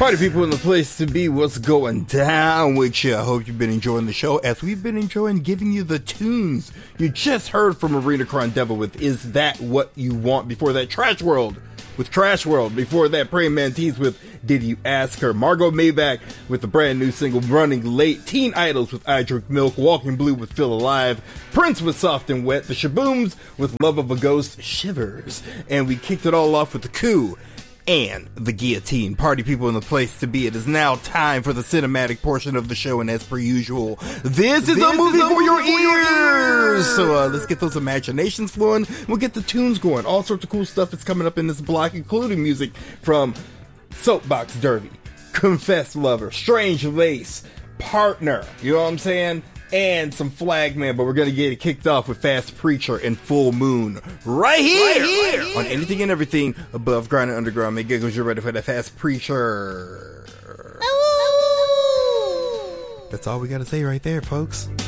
Party people in the place to be, what's going down with you? I hope you've been enjoying the show as we've been enjoying giving you the tunes you just heard from Arena Cron Devil with Is That What You Want? Before that, Trash World with Trash World. Before that, Praying Mantis with Did You Ask Her? Margot Maybach with the brand new single Running Late. Teen Idols with I Drink Milk. Walking Blue with Feel Alive. Prince with Soft and Wet. The Shabooms with Love of a Ghost, Shivers. And we kicked it all off with The Coup and The Guillotine. Party people in the place to be. It is now time for the cinematic portion of the show, and as per usual, this is a movie for your ears! So let's get those imaginations flowing. We'll get the tunes going. All sorts of cool stuff that's coming up in this block, including music from Soapbox Derby, Confessed Lover, Strange Lace, Partner, you know what I'm saying? And some Flagman, but we're going to get it kicked off with Fast Preacher and Full Moon right here on Anything and Everything Above Ground and Underground. Make giggles, you're ready for that Fast Preacher. That's all we got to say right there, folks.